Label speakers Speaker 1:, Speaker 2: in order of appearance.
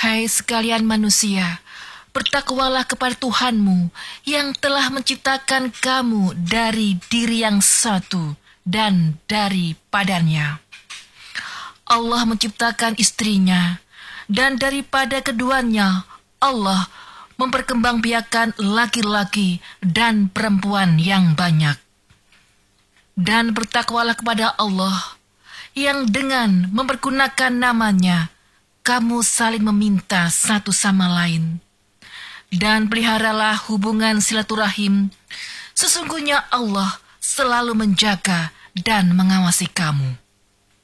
Speaker 1: Hai sekalian manusia, bertakwalah kepada Tuhanmu yang telah menciptakan kamu dari diri yang satu dan daripadanya. Allah menciptakan istrinya, dan daripada keduanya Allah memperkembangbiakan laki-laki dan perempuan yang banyak. Dan bertakwalah kepada Allah yang dengan mempergunakan namanya kamu saling meminta satu sama lain. Dan peliharalah hubungan silaturahim. Sesungguhnya Allah selalu menjaga dan mengawasi kamu.